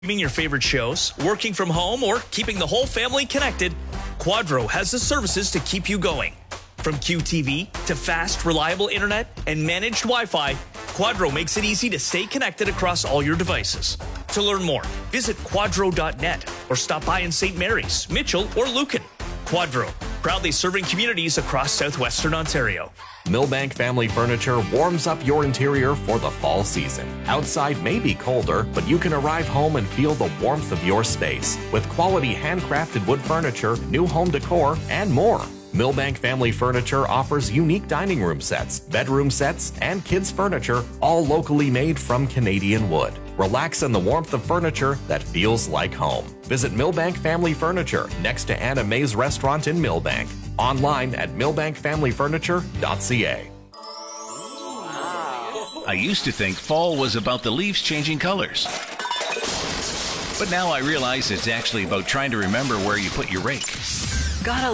Streaming your favorite shows, working from home, or keeping the whole family connected, Quadro has the services to keep you going. From QTV to fast, reliable internet and managed Wi-Fi, Quadro makes it easy to stay connected across all your devices. To learn more, visit quadro.net or stop by in St. Mary's, Mitchell, or Lucan. Quadro, proudly serving communities across southwestern Ontario. Milbank Family Furniture warms up your interior for the fall season. Outside may be colder, but you can arrive home and feel the warmth of your space with quality handcrafted wood furniture, new home decor, and more. Milbank Family Furniture offers unique dining room sets, bedroom sets, and kids' furniture, all locally made from Canadian wood. Relax in the warmth of furniture that feels like home. Visit Milbank Family Furniture next to Anna May's restaurant in Milbank. Online at milbankfamilyfurniture.ca. I used to think fall was about the leaves changing colors. But now I realize it's actually about trying to remember where you put your rake. Gotta